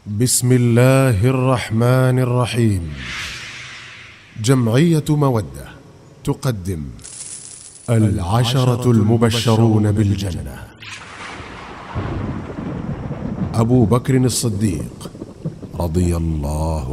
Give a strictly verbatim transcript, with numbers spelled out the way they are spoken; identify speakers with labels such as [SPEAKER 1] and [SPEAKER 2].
[SPEAKER 1] بسم الله الرحمن الرحيم. جمعية مودة تقدم العشرة المبشرون بالجنة. أبو بكر الصديق رضي الله